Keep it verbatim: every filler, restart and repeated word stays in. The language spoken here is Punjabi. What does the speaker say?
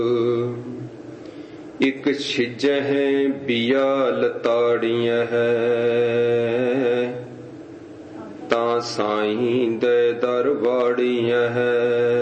ਇਕ ਛਿਜਹਿ ਬਿਆ ਲਤਾੜੀਆਂ ਹੈ, ਤਾਂ ਸਾਈਂ ਦੇ ਦਰ ਵਾੜੀਆਂ ਹੈ।